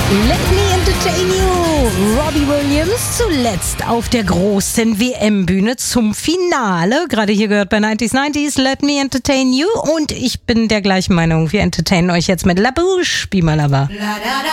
Let me entertain you. Robbie Williams zuletzt auf der großen WM-Bühne zum Finale. Gerade hier gehört bei 90s, Let me entertain you. Und ich bin der gleichen Meinung. Wir entertainen euch jetzt mit La Bouche, Bimalaba.